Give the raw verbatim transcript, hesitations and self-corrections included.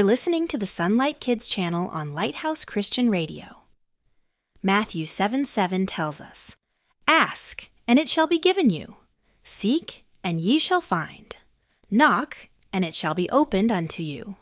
You're listening to the Sunlight Kids channel on Lighthouse Christian Radio. Matthew seven seven tells us, "Ask, and it shall be given you. Seek, and ye shall find. Knock, and it shall be opened unto you.